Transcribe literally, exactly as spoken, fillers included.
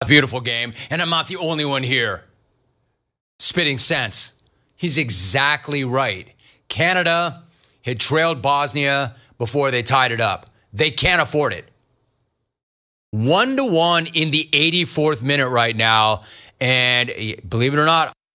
Beautiful game, and I'm not the only one here spitting sense. He's exactly right. Canada had trailed Bosnia before they tied it up. They can't afford it. One to one in the eighty-fourth minute right now, and believe it or not,